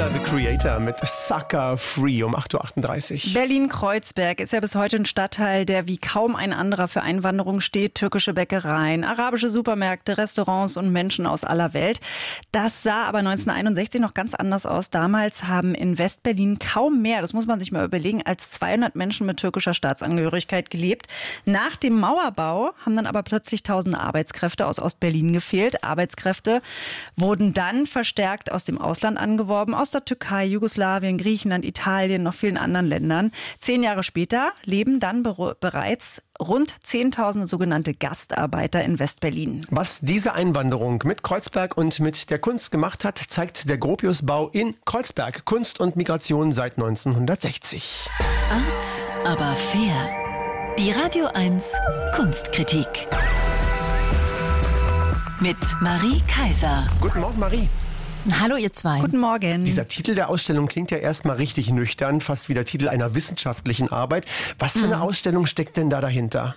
Tyler, the Creator, mit Sucker Free um 8.38 Uhr. Berlin-Kreuzberg ist ja bis heute ein Stadtteil, der wie kaum ein anderer für Einwanderung steht. Türkische Bäckereien, arabische Supermärkte, Restaurants und Menschen aus aller Welt. Das sah aber 1961 noch ganz anders aus. Damals haben in West-Berlin kaum mehr, das muss man sich mal überlegen, als 200 Menschen mit türkischer Staatsangehörigkeit gelebt. Nach dem Mauerbau haben dann aber plötzlich tausende Arbeitskräfte aus Ostberlin gefehlt. Arbeitskräfte wurden dann verstärkt aus dem Ausland angeworben, aus der Türkei, Jugoslawien, Griechenland, Italien, noch vielen anderen Ländern. 10 Jahre später leben dann bereits rund 10.000 sogenannte Gastarbeiter in West-Berlin. Was diese Einwanderung mit Kreuzberg und mit der Kunst gemacht hat, zeigt der Gropiusbau in Kreuzberg. Kunst und Migration seit 1960. Art, aber fair. Die Radio 1 Kunstkritik. Mit Marie Kaiser. Guten Morgen, Marie. Hallo ihr zwei. Guten Morgen. Dieser Titel der Ausstellung klingt ja erstmal richtig nüchtern, fast wie der Titel einer wissenschaftlichen Arbeit. Was für eine Ausstellung steckt denn da dahinter?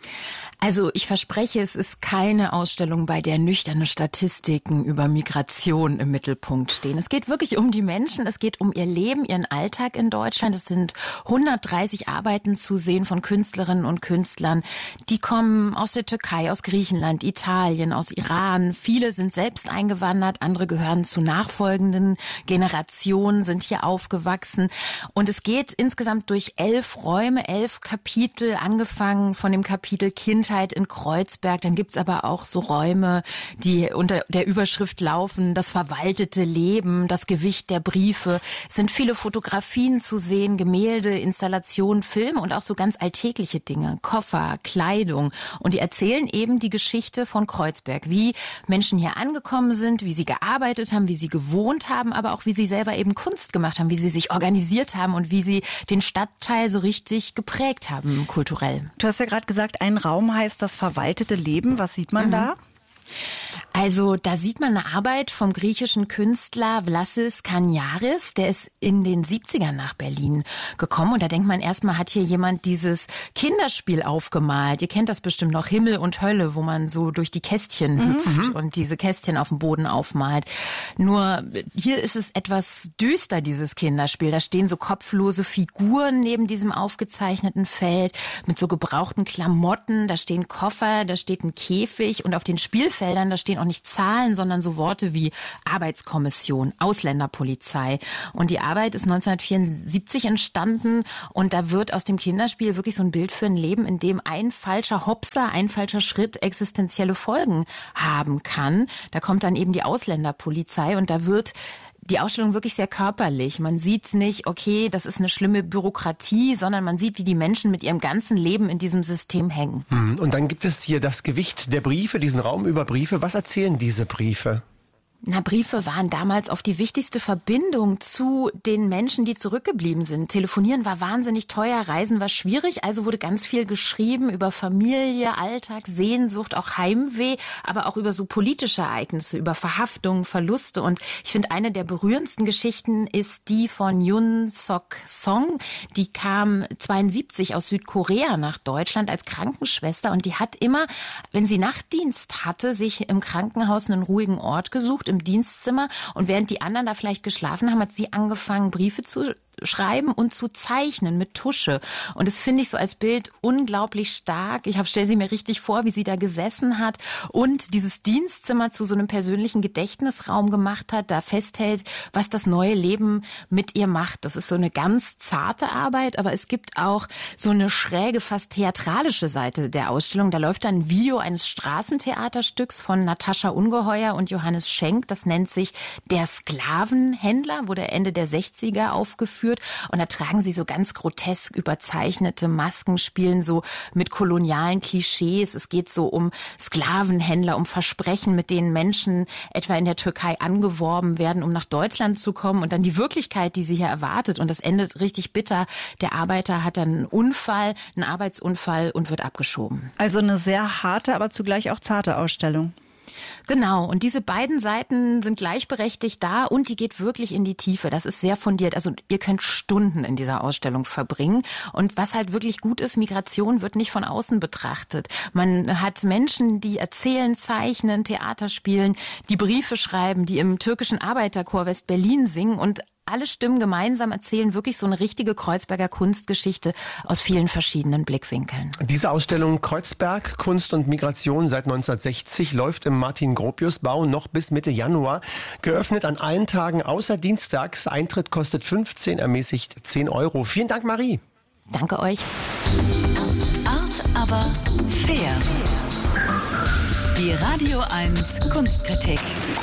Also ich verspreche, es ist keine Ausstellung, bei der nüchterne Statistiken über Migration im Mittelpunkt stehen. Es geht wirklich um die Menschen, es geht um ihr Leben, ihren Alltag in Deutschland. Es sind 130 Arbeiten zu sehen von Künstlerinnen und Künstlern. Die kommen aus der Türkei, aus Griechenland, Italien, aus Iran. Viele sind selbst eingewandert, andere gehören zu nachfolgenden Generationen, sind hier aufgewachsen. Und es geht insgesamt durch 11 Räume, 11 Kapitel, angefangen von dem Kapitel Kindheit in Kreuzberg. Dann gibt's aber auch so Räume, die unter der Überschrift laufen, das verwaltete Leben, das Gewicht der Briefe. Es sind viele Fotografien zu sehen, Gemälde, Installationen, Filme und auch so ganz alltägliche Dinge, Koffer, Kleidung. Und die erzählen eben die Geschichte von Kreuzberg, wie Menschen hier angekommen sind, wie sie gearbeitet haben, wie sie gewohnt haben, aber auch wie sie selber eben Kunst gemacht haben, wie sie sich organisiert haben und wie sie den Stadtteil so richtig geprägt haben, kulturell. Du hast ja gerade gesagt, ein Raum heißt das verwaltete Leben. Was sieht man da? Also da sieht man eine Arbeit vom griechischen Künstler Vlasis Kaniaris, der ist in den 70ern nach Berlin gekommen und da denkt man erstmal, hat hier jemand dieses Kinderspiel aufgemalt. Ihr kennt das bestimmt noch, Himmel und Hölle, wo man so durch die Kästchen hüpft und diese Kästchen auf dem Boden aufmalt. Nur hier ist es etwas düster, dieses Kinderspiel. Da stehen so kopflose Figuren neben diesem aufgezeichneten Feld mit so gebrauchten Klamotten, da stehen Koffer, da steht ein Käfig und auf den Spielfeldern, da stehen auch nicht Zahlen, sondern so Worte wie Arbeitskommission, Ausländerpolizei. Und die Arbeit ist 1974 entstanden und da wird aus dem Kinderspiel wirklich so ein Bild für ein Leben, in dem ein falscher Hopser, ein falscher Schritt existenzielle Folgen haben kann. Da kommt dann eben die Ausländerpolizei und da wird die Ausstellung wirklich sehr körperlich. Man sieht nicht, okay, das ist eine schlimme Bürokratie, sondern man sieht, wie die Menschen mit ihrem ganzen Leben in diesem System hängen. Und dann gibt es hier das Gewicht der Briefe, diesen Raum über Briefe. Was erzählen diese Briefe? Na, Briefe waren damals oft die wichtigste Verbindung zu den Menschen, die zurückgeblieben sind. Telefonieren war wahnsinnig teuer, Reisen war schwierig, also wurde ganz viel geschrieben über Familie, Alltag, Sehnsucht, auch Heimweh, aber auch über so politische Ereignisse, über Verhaftungen, Verluste. Und ich finde, eine der berührendsten Geschichten ist die von Yoon Sok Song. Die kam 72 aus Südkorea nach Deutschland als Krankenschwester und die hat immer, wenn sie Nachtdienst hatte, sich im Krankenhaus einen ruhigen Ort gesucht, im Dienstzimmer, und während die anderen da vielleicht geschlafen haben, hat sie angefangen, Briefe zu schreiben und zu zeichnen mit Tusche. Und das finde ich so als Bild unglaublich stark. Ich stelle sie mir richtig vor, wie sie da gesessen hat und dieses Dienstzimmer zu so einem persönlichen Gedächtnisraum gemacht hat, da festhält, was das neue Leben mit ihr macht. Das ist so eine ganz zarte Arbeit, aber es gibt auch so eine schräge, fast theatralische Seite der Ausstellung. Da läuft dann ein Video eines Straßentheaterstücks von Natascha Ungeheuer und Johannes Schenk. Das nennt sich Der Sklavenhändler, wurde Ende der 60er aufgeführt. Und da tragen sie so ganz grotesk überzeichnete Masken, spielen so mit kolonialen Klischees. Es geht so um Sklavenhändler, um Versprechen, mit denen Menschen etwa in der Türkei angeworben werden, um nach Deutschland zu kommen. Und dann die Wirklichkeit, die sie hier erwartet. Und das endet richtig bitter. Der Arbeiter hat dann einen Unfall, einen Arbeitsunfall und wird abgeschoben. Also eine sehr harte, aber zugleich auch zarte Ausstellung. Genau, und diese beiden Seiten sind gleichberechtigt da und die geht wirklich in die Tiefe. Das ist sehr fundiert. Also ihr könnt Stunden in dieser Ausstellung verbringen. Und was halt wirklich gut ist, Migration wird nicht von außen betrachtet. Man hat Menschen, die erzählen, zeichnen, Theater spielen, die Briefe schreiben, die im türkischen Arbeiterchor West-Berlin singen und alle Stimmen gemeinsam erzählen wirklich so eine richtige Kreuzberger Kunstgeschichte aus vielen verschiedenen Blickwinkeln. Diese Ausstellung Kreuzberg, Kunst und Migration seit 1960 läuft im Martin-Gropius-Bau noch bis Mitte Januar. Geöffnet an allen Tagen außer dienstags. Eintritt kostet 15, ermäßigt 10 Euro. Vielen Dank, Marie. Danke euch. Art, aber fair. Die Radio 1 Kunstkritik.